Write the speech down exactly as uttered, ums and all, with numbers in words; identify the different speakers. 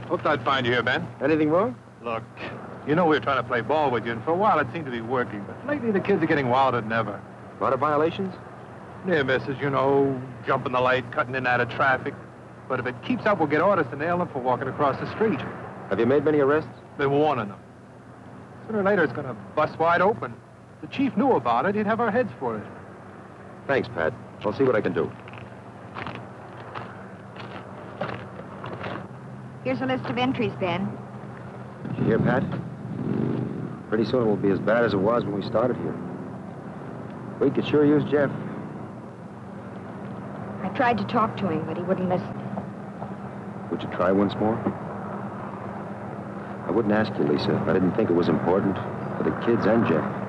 Speaker 1: Hoped I'd find you here, Ben.
Speaker 2: Anything wrong?
Speaker 1: Look, you know we were trying to play ball with you, and for a while it seemed to be working, but lately the kids are getting wilder than ever.
Speaker 2: A lot of violations?
Speaker 1: Near misses, you know, jumping the light, cutting in and out of traffic. But if it keeps up, we'll get orders to nail them for walking across the street.
Speaker 2: Have you made many arrests?
Speaker 1: Been warning them. Sooner or later, it's going to bust wide open. The chief knew about it. He'd have our heads for it.
Speaker 2: Thanks, Pat. I'll see what I can do.
Speaker 3: Here's a list of entries, Ben.
Speaker 2: Did you hear, Pat? Pretty soon it will be as bad as it was when we started here. We could sure use Jeff.
Speaker 3: I tried to talk to him, but he wouldn't listen.
Speaker 2: Would you try once more? I wouldn't ask you, Lisa, if I didn't think it was important for the kids and Jeff.